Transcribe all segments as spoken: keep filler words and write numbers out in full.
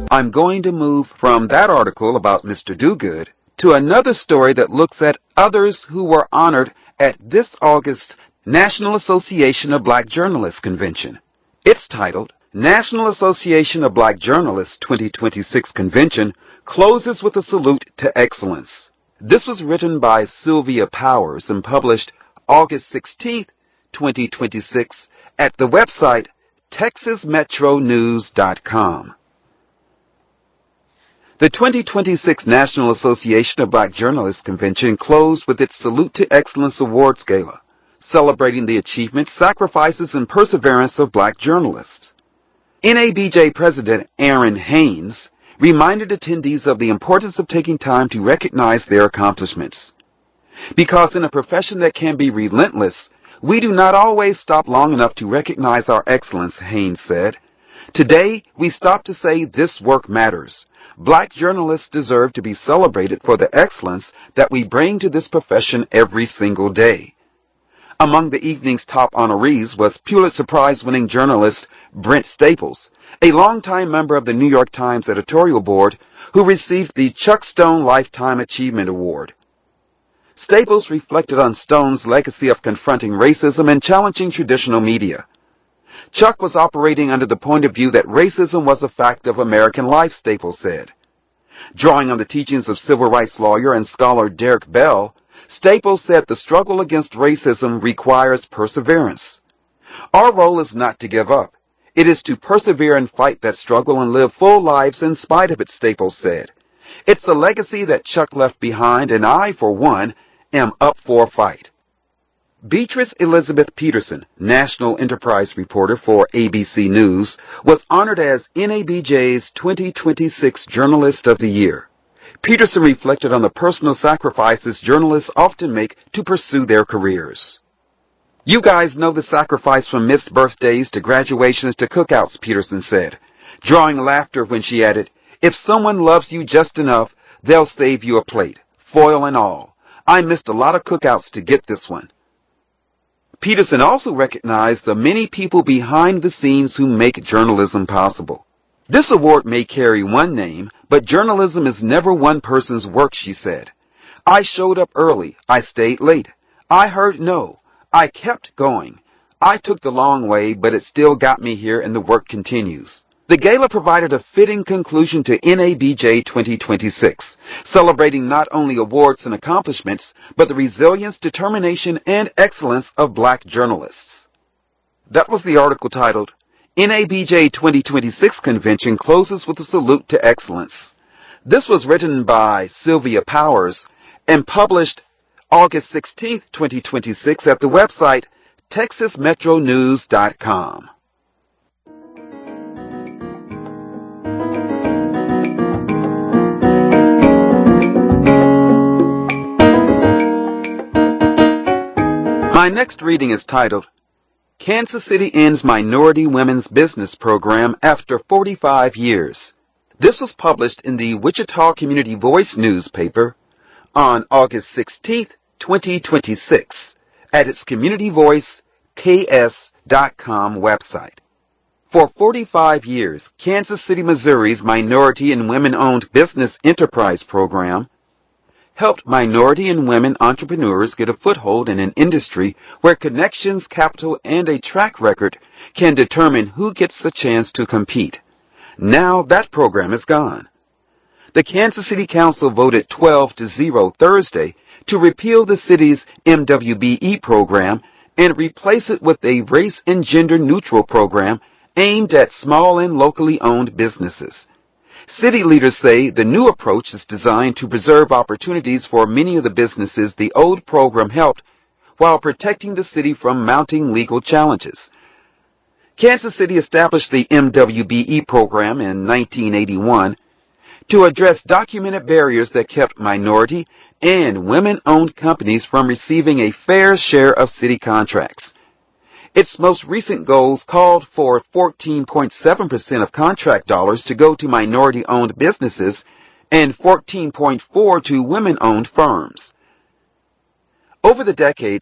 I'm going to move from that article about Mister Dogood to another story that looks at others who were honored at this August's National Association of Black Journalists Convention. It's titled, National Association of Black Journalists twenty twenty-six Convention Closes with a Salute to Excellence. This was written by Sylvia Powers and published August sixteenth, twenty twenty-six at the website texas metro news dot com. The twenty twenty-six National Association of Black Journalists Convention closed with its Salute to Excellence Awards Gala, celebrating the achievements, sacrifices, and perseverance of black journalists. N A B J President Aaron Haynes reminded attendees of the importance of taking time to recognize their accomplishments. Because in a profession that can be relentless, we do not always stop long enough to recognize our excellence, Haynes said. Today, we stop to say this work matters. Black journalists deserve to be celebrated for the excellence that we bring to this profession every single day. Among the evening's top honorees was Pulitzer Prize-winning journalist Brent Staples, a longtime member of the New York Times editorial board who received the Chuck Stone Lifetime Achievement Award. Staples reflected on Stone's legacy of confronting racism and challenging traditional media. Chuck was operating under the point of view that racism was a fact of American life, Staples said. Drawing on the teachings of civil rights lawyer and scholar Derek Bell, Staples said the struggle against racism requires perseverance. Our role is not to give up. It is to persevere and fight that struggle and live full lives in spite of it, Staples said. It's a legacy that Chuck left behind, and I, for one, am up for a fight. Beatrice Elizabeth Peterson, National Enterprise reporter for A B C News, was honored as N A B J's twenty twenty-six Journalist of the Year. Peterson reflected on the personal sacrifices journalists often make to pursue their careers. You guys know the sacrifice from missed birthdays to graduations to cookouts, Peterson said, drawing laughter when she added, if someone loves you just enough, they'll save you a plate, foil and all. I missed a lot of cookouts to get this one. Peterson also recognized the many people behind the scenes who make journalism possible. This award may carry one name, but journalism is never one person's work, she said. I showed up early. I stayed late. I heard no. I kept going. I took the long way, but it still got me here, and the work continues. The gala provided a fitting conclusion to N A B J twenty twenty-six, celebrating not only awards and accomplishments, but the resilience, determination, and excellence of black journalists. That was the article titled, N A B J twenty twenty-six Convention Closes with a Salute to Excellence. This was written by Sylvia Powers and published August sixteenth, twenty twenty-six at the website texas metro news dot com. My next reading is titled, Kansas City Ends Minority Women's Business Program After forty-five years. This was published in the Wichita Community Voice newspaper on August sixteenth, twenty twenty-six at its Community Voice K S dot com website. For forty-five years, Kansas City, Missouri's Minority and Women-Owned Business Enterprise Program helped minority and women entrepreneurs get a foothold in an industry where connections, capital, and a track record can determine who gets a chance to compete. Now that program is gone. The Kansas City Council voted twelve to zero Thursday to repeal the city's M W B E program and replace it with a race and gender neutral program aimed at small and locally owned businesses. City leaders say the new approach is designed to preserve opportunities for many of the businesses the old program helped while protecting the city from mounting legal challenges. Kansas City established the M W B E program in nineteen eighty-one to address documented barriers that kept minority and women-owned companies from receiving a fair share of city contracts. Its most recent goals called for fourteen point seven percent of contract dollars to go to minority-owned businesses and fourteen point four percent to women-owned firms. Over the decades,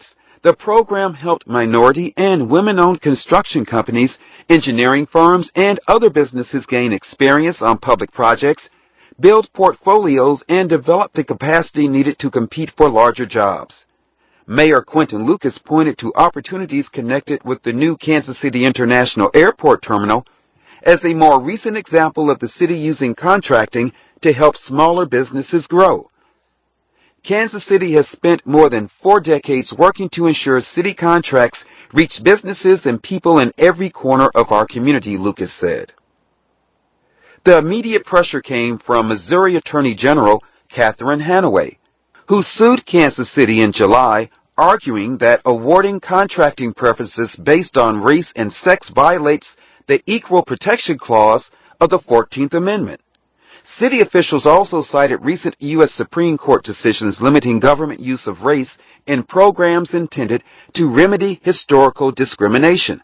The program helped minority and women-owned construction companies, engineering firms, and other businesses gain experience on public projects, build portfolios, and develop the capacity needed to compete for larger jobs. Mayor Quinton Lucas pointed to opportunities connected with the new Kansas City International Airport Terminal as a more recent example of the city using contracting to help smaller businesses grow. Kansas City has spent more than four decades working to ensure city contracts reach businesses and people in every corner of our community, Lucas said. The immediate pressure came from Missouri Attorney General Catherine Hanaway, who sued Kansas City in July, arguing that awarding contracting preferences based on race and sex violates the Equal Protection Clause of the fourteenth Amendment. City officials also cited recent U S Supreme Court decisions limiting government use of race in programs intended to remedy historical discrimination.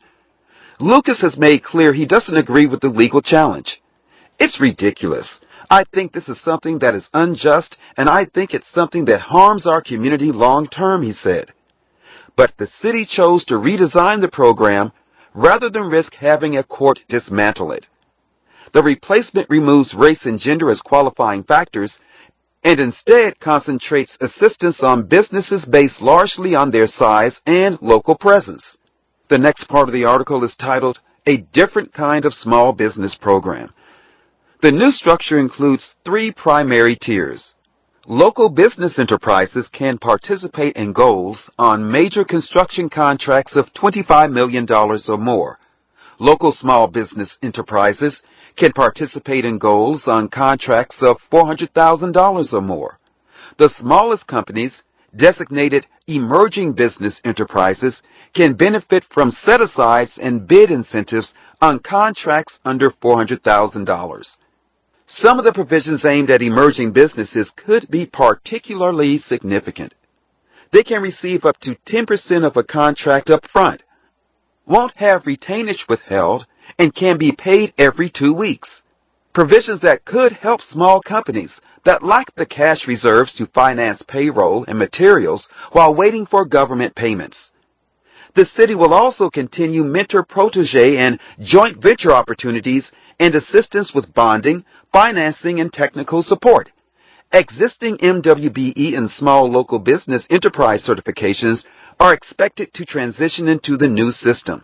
Lucas has made clear he doesn't agree with the legal challenge. It's ridiculous. I think this is something that is unjust, and I think it's something that harms our community long term, he said. But the city chose to redesign the program rather than risk having a court dismantle it. The replacement removes race and gender as qualifying factors and instead concentrates assistance on businesses based largely on their size and local presence. The next part of the article is titled, A Different Kind of Small Business Program. The new structure includes three primary tiers. Local business enterprises can participate in goals on major construction contracts of twenty-five million dollars or more. Local small business enterprises can participate in goals on contracts of four hundred thousand dollars or more. The smallest companies, designated emerging business enterprises, can benefit from set-asides and bid incentives on contracts under four hundred thousand dollars. Some of the provisions aimed at emerging businesses could be particularly significant. They can receive up to ten percent of a contract up front, won't have retainage withheld, and can be paid every two weeks. Provisions that could help small companies that lack the cash reserves to finance payroll and materials while waiting for government payments. The city will also continue mentor-protege and joint venture opportunities and assistance with bonding, financing, and technical support. Existing M W B E and small local business enterprise certifications are expected to transition into the new system.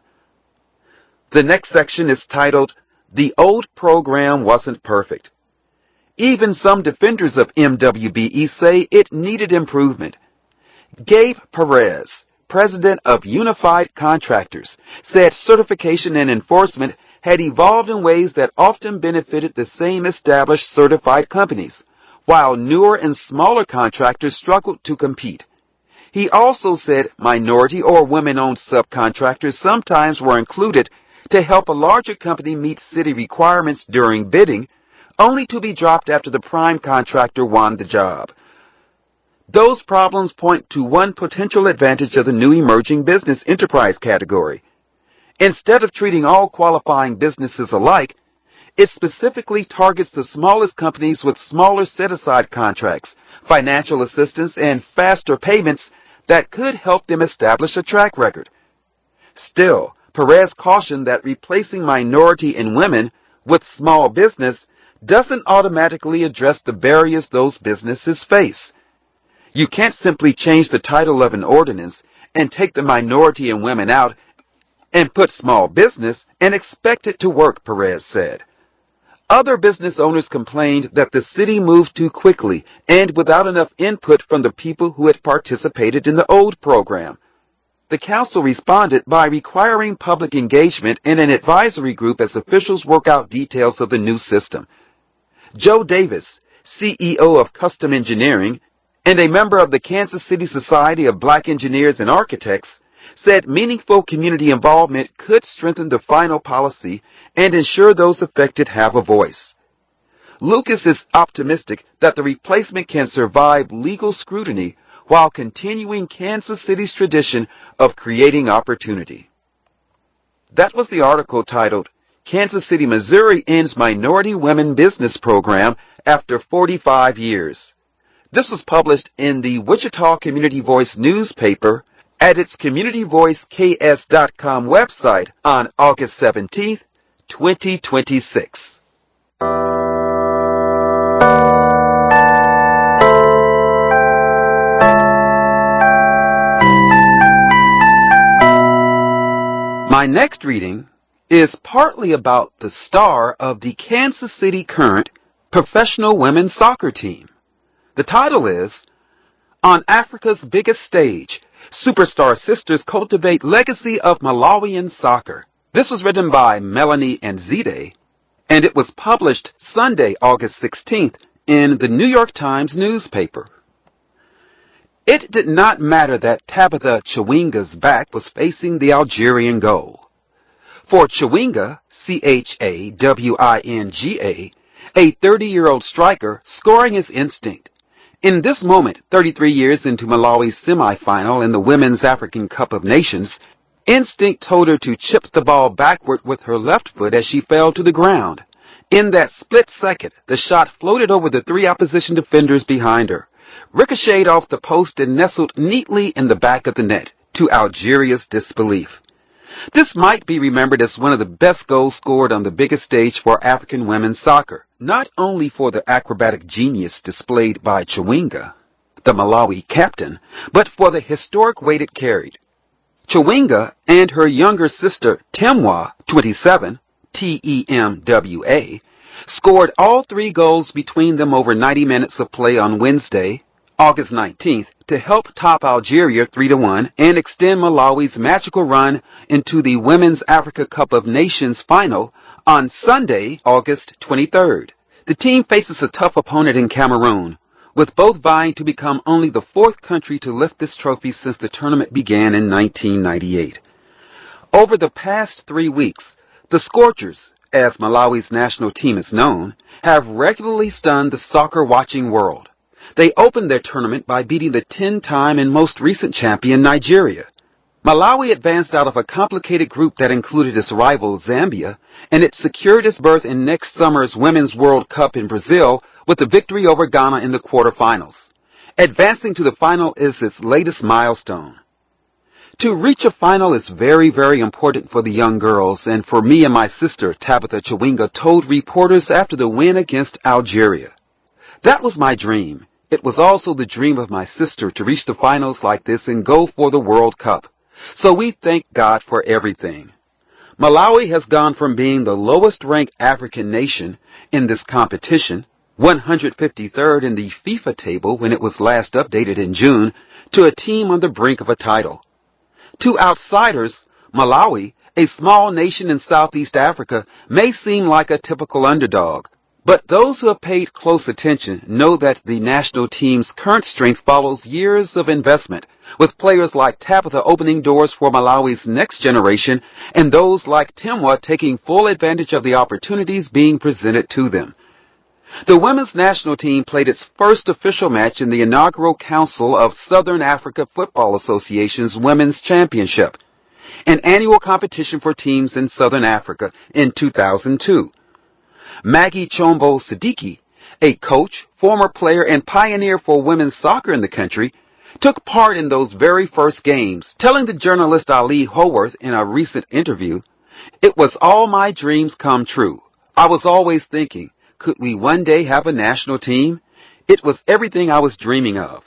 The next section is titled, The Old Program Wasn't Perfect. Even some defenders of M W B E say it needed improvement. Gabe Perez, president of Unified Contractors, said certification and enforcement had evolved in ways that often benefited the same established certified companies, while newer and smaller contractors struggled to compete. He also said minority or women-owned subcontractors sometimes were included to help a larger company meet city requirements during bidding, only to be dropped after the prime contractor won the job. Those problems point to one potential advantage of the new emerging business enterprise category. Instead of treating all qualifying businesses alike, it specifically targets the smallest companies with smaller set-aside contracts, financial assistance, and faster payments that could help them establish a track record. Still, Perez cautioned that replacing minority and women with small business doesn't automatically address the barriers those businesses face. You can't simply change the title of an ordinance and take the minority and women out and put small business and expect it to work, Perez said. Other business owners complained that the city moved too quickly and without enough input from the people who had participated in the old program. The council responded by requiring public engagement and an advisory group as officials work out details of the new system. Joe Davis, C E O of Custom Engineering and a member of the Kansas City Society of Black Engineers and Architects, said meaningful community involvement could strengthen the final policy and ensure those affected have a voice. Lucas is optimistic that the replacement can survive legal scrutiny while continuing Kansas City's tradition of creating opportunity. That was the article titled, Kansas City, Missouri Ends Minority Women Business Program After forty-five years. This was published in the Wichita Community Voice newspaper at its community voice K S dot com website on August seventeenth, twenty twenty-six. My next reading is partly about the star of the Kansas City Current professional women's soccer team. The title is, On Africa's Biggest Stage, Superstar Sisters Cultivate Legacy of Malawian Soccer. This was written by Melanie Nzide, and it was published Sunday, August sixteenth, in the New York Times newspaper. It did not matter that Tabitha Chawinga's back was facing the Algerian goal. For Chawinga, C H A W I N G A, a thirty-year-old striker, scoring is instinct. In this moment, thirty-three years into Malawi's semifinal in the Women's African Cup of Nations, instinct told her to chip the ball backward with her left foot as she fell to the ground. In that split second, the shot floated over the three opposition defenders behind her, ricocheted off the post and nestled neatly in the back of the net, to Algeria's disbelief. This might be remembered as one of the best goals scored on the biggest stage for African women's soccer, not only for the acrobatic genius displayed by Chawinga, the Malawi captain, but for the historic weight it carried. Chawinga and her younger sister Temwa, twenty-seven, T E M W A, scored all three goals between them over ninety minutes of play on Wednesday, August nineteenth, to help top Algeria three to one and extend Malawi's magical run into the Women's Africa Cup of Nations final on Sunday, August twenty-third. The team faces a tough opponent in Cameroon, with both vying to become only the fourth country to lift this trophy since the tournament began in nineteen ninety-eight. Over the past three weeks, the Scorchers, as Malawi's national team is known, have regularly stunned the soccer-watching world. They opened their tournament by beating the ten-time and most recent champion Nigeria. Malawi advanced out of a complicated group that included its rival Zambia, and it secured its berth in next summer's Women's World Cup in Brazil with a victory over Ghana in the quarterfinals. Advancing to the final is its latest milestone. To reach a final is very, very important for the young girls, and for me and my sister, Tabitha Chawinga, told reporters after the win against Algeria. That was my dream. It was also the dream of my sister to reach the finals like this and go for the World Cup. So we thank God for everything. Malawi has gone from being the lowest-ranked African nation in this competition, one hundred fifty-third in the FIFA table when it was last updated in June, to a team on the brink of a title. To outsiders, Malawi, a small nation in Southeast Africa, may seem like a typical underdog. But those who have paid close attention know that the national team's current strength follows years of investment, with players like Tabitha opening doors for Malawi's next generation and those like Temwa taking full advantage of the opportunities being presented to them. The women's national team played its first official match in the inaugural Council of Southern Africa Football Association's Women's Championship, an annual competition for teams in Southern Africa, in two thousand two. Maggie Chombo Siddiqui, a coach, former player, and pioneer for women's soccer in the country, took part in those very first games, telling the journalist Ali Howarth in a recent interview, "It was all my dreams come true. I was always thinking, could we one day have a national team? It was everything I was dreaming of."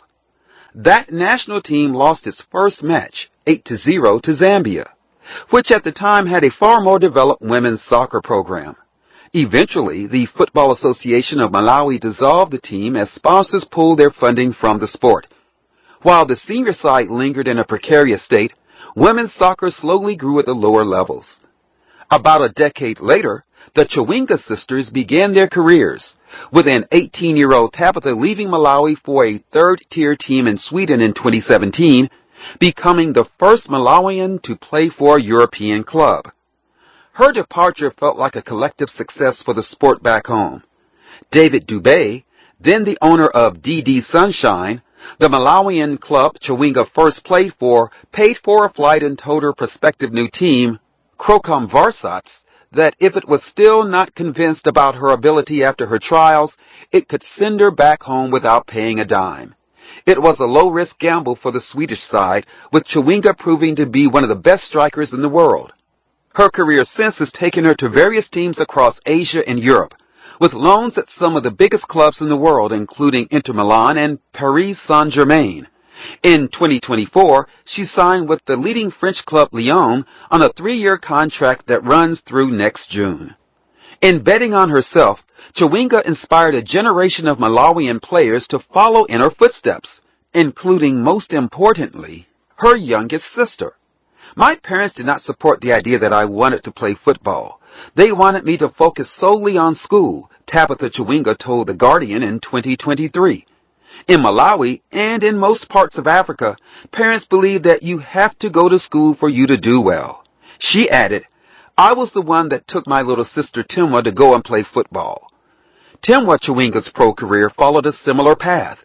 That national team lost its first match, eight to zero, to Zambia, which at the time had a far more developed women's soccer program. Eventually, the Football Association of Malawi dissolved the team as sponsors pulled their funding from the sport. While the senior side lingered in a precarious state, women's soccer slowly grew at the lower levels. About a decade later, the Chawinga sisters began their careers, with an eighteen-year-old Tabitha leaving Malawi for a third-tier team in Sweden in twenty seventeen, becoming the first Malawian to play for a European club. Her departure felt like a collective success for the sport back home. David Dubé, then the owner of D D Sunshine, the Malawian club Chawinga first played for, paid for a flight and told her prospective new team, Krocum Varsats, that if it was still not convinced about her ability after her trials, it could send her back home without paying a dime. It was a low-risk gamble for the Swedish side, with Chawinga proving to be one of the best strikers in the world. Her career since has taken her to various teams across Asia and Europe, with loans at some of the biggest clubs in the world, including Inter Milan and Paris Saint-Germain. In twenty twenty-four, she signed with the leading French club Lyon on a three-year contract that runs through next June. In betting on herself, Chawinga inspired a generation of Malawian players to follow in her footsteps, including, most importantly, her youngest sister. My parents did not support the idea that I wanted to play football. They wanted me to focus solely on school, Tabitha Chawinga told The Guardian in twenty twenty-three. In Malawi and in most parts of Africa, parents believe that you have to go to school for you to do well. She added, I was the one that took my little sister Timwa to go and play football. Timwa Chawinga's pro career followed a similar path.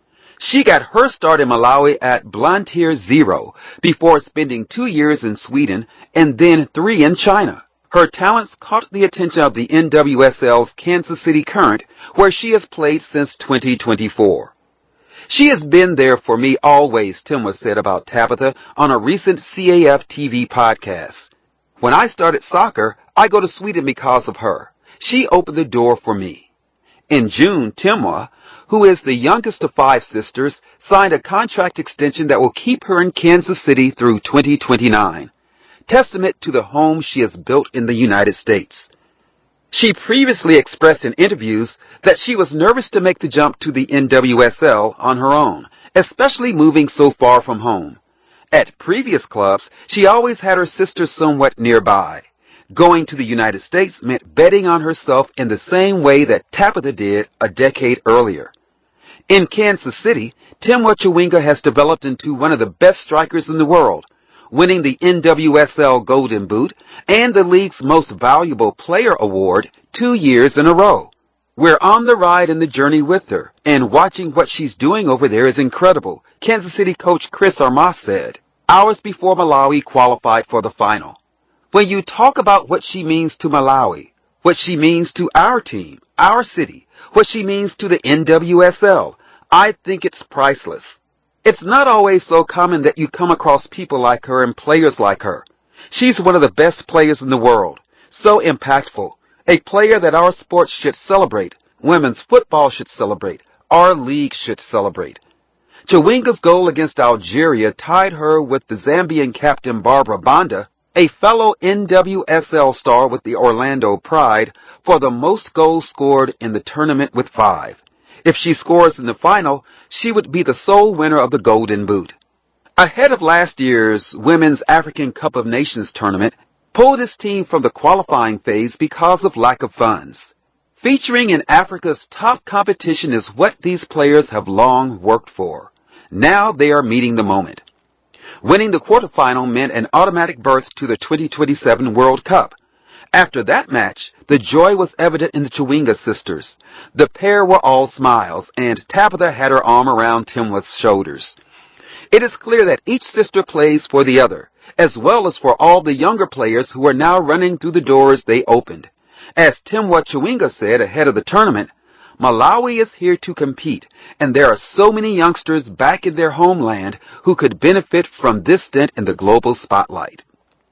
She got her start in Malawi at Blantyre Zero before spending two years in Sweden and then three in China. Her talents caught the attention of the N W S L's Kansas City Current, where she has played since twenty twenty-four. She has been there for me always, Timwa said about Tabitha on a recent C A F T V podcast. When I started soccer, I go to Sweden because of her. She opened the door for me. In June, Timwa, who is the youngest of five sisters, signed a contract extension that will keep her in Kansas City through twenty twenty-nine. Testament to the home she has built in the United States. She previously expressed in interviews that she was nervous to make the jump to the N W S L on her own, especially moving so far from home. At previous clubs, she always had her sister somewhat nearby. Going to the United States meant betting on herself in the same way that Tabitha did a decade earlier. In Kansas City, Timwa Chawinga has developed into one of the best strikers in the world, winning the N W S L Golden Boot and the league's Most Valuable Player Award two years in a row. We're on the ride and the journey with her, and watching what she's doing over there is incredible, Kansas City coach Chris Armas said, hours before Malawi qualified for the final. When you talk about what she means to Malawi, what she means to our team, our city, what she means to the N W S L, I think it's priceless. It's not always so common that you come across people like her and players like her. She's one of the best players in the world, so impactful, a player that our sports should celebrate, women's football should celebrate, our league should celebrate. Chawinga's goal against Algeria tied her with the Zambian captain Barbara Banda, a fellow N W S L star with the Orlando Pride, for the most goals scored in the tournament with five. If she scores in the final, she would be the sole winner of the Golden Boot. Ahead of last year's Women's African Cup of Nations tournament, pulled his team from the qualifying phase because of lack of funds. Featuring in Africa's top competition is what these players have long worked for. Now they are meeting the moment. Winning the quarterfinal meant an automatic berth to the twenty twenty-seven World Cup. After that match, the joy was evident in the Chawinga sisters. The pair were all smiles, and Tabitha had her arm around Timwa's shoulders. It is clear that each sister plays for the other, as well as for all the younger players who are now running through the doors they opened. As Timwa Chawinga said ahead of the tournament, Malawi is here to compete, and there are so many youngsters back in their homeland who could benefit from this stint in the global spotlight.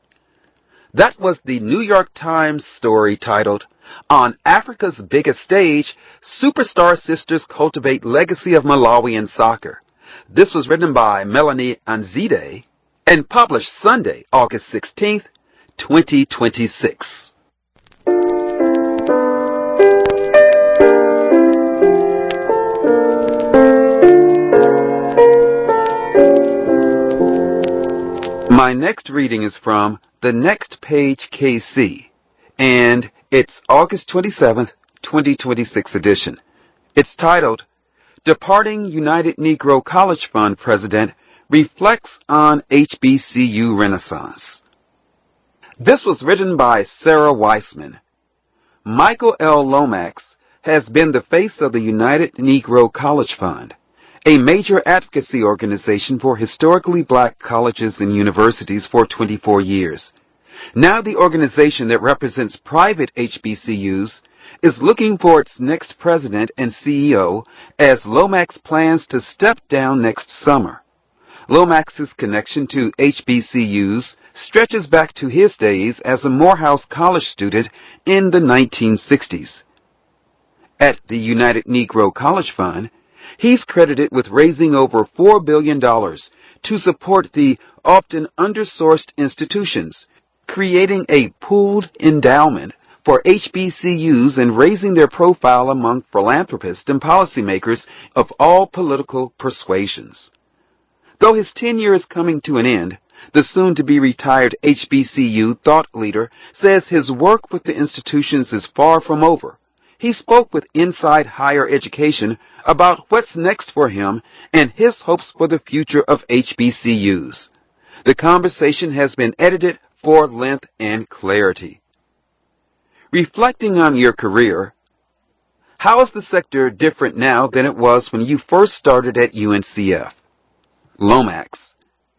That was the New York Times story titled, On Africa's Biggest Stage, Superstar Sisters Cultivate Legacy of Malawi in Soccer. This was written by Melanie Anzide and published Sunday, August sixteenth, twenty twenty-six. My next reading is from The Next Page K C, and it's August twenty-seventh, twenty twenty-six edition. It's titled, Departing United Negro College Fund President Reflects on H B C U Renaissance. This was written by Sarah Weissman. Michael L. Lomax has been the face of the United Negro College Fund, a major advocacy organization for historically black colleges and universities for twenty-four years. Now the organization that represents private H B C Us is looking for its next president and C E O as Lomax plans to step down next summer. Lomax's connection to H B C Us stretches back to his days as a Morehouse College student in the nineteen sixties. At the United Negro College Fund, he's credited with raising over four billion dollars to support the often undersourced institutions, creating a pooled endowment for H B C Us and raising their profile among philanthropists and policymakers of all political persuasions. Though his tenure is coming to an end, the soon-to-be-retired H B C U thought leader says his work with the institutions is far from over. He spoke with Inside Higher Education about what's next for him and his hopes for the future of H B C Us. The conversation has been edited for length and clarity. Reflecting on your career, how is the sector different now than it was when you first started at U N C F? Lomax: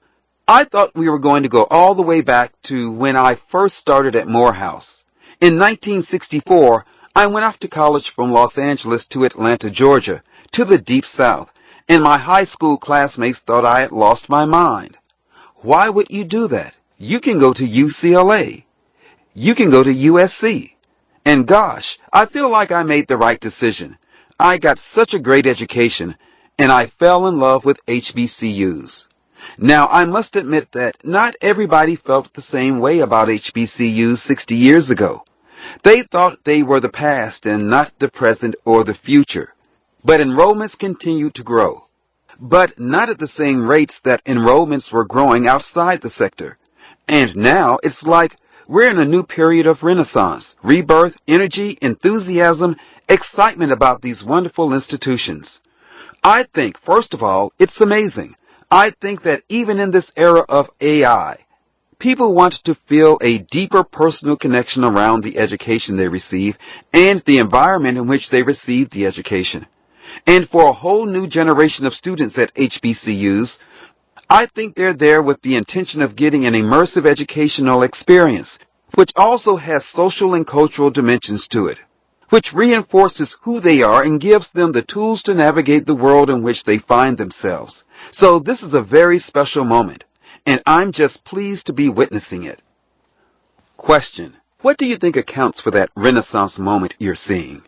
I thought we were going to go all the way back to when I first started at Morehouse. In nineteen sixty-four, I went off to college from Los Angeles to Atlanta, Georgia, to the Deep South, and my high school classmates thought I had lost my mind. Why would you do that? You can go to U C L A. You can go to U S C. And gosh, I feel like I made the right decision. I got such a great education, and I fell in love with H B C Us. Now, I must admit that not everybody felt the same way about H B C Us sixty years ago. They thought they were the past and not the present or the future. But enrollments continued to grow. But not at the same rates that enrollments were growing outside the sector. And now it's like we're in a new period of renaissance, rebirth, energy, enthusiasm, excitement about these wonderful institutions. I think, first of all, it's amazing. I think that even in this era of A I, people want to feel a deeper personal connection around the education they receive and the environment in which they receive the education. And for a whole new generation of students at H B C Us, I think they're there with the intention of getting an immersive educational experience, which also has social and cultural dimensions to it, which reinforces who they are and gives them the tools to navigate the world in which they find themselves. So this is a very special moment, and I'm just pleased to be witnessing it. Question: what do you think accounts for that renaissance moment you're seeing?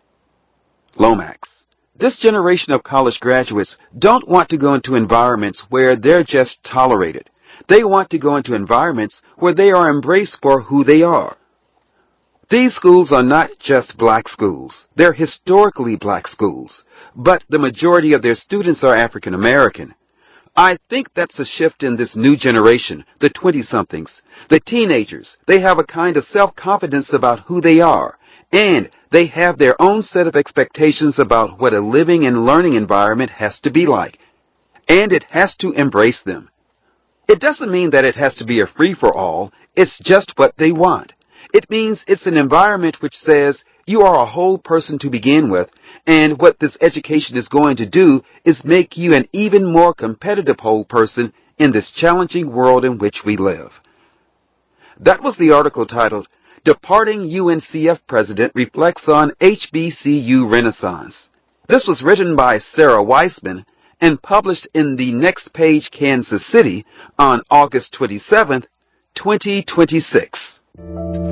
Lomax: this generation of college graduates don't want to go into environments where they're just tolerated. They want to go into environments where they are embraced for who they are. These schools are not just black schools. They're historically black schools, but the majority of their students are African American. I think that's a shift in this new generation, the twenty-somethings, the teenagers. They have a kind of self-confidence about who they are, and they have their own set of expectations about what a living and learning environment has to be like, and it has to embrace them. It doesn't mean that it has to be a free-for-all. It's just what they want. It means it's an environment which says you are a whole person to begin with, and what this education is going to do is make you an even more competitive whole person in this challenging world in which we live. That was the article titled, Departing U N C F President Reflects on H B C U Renaissance. This was written by Sarah Weissman and published in the Next Page, Kansas City on August twenty-seventh, twenty twenty-six.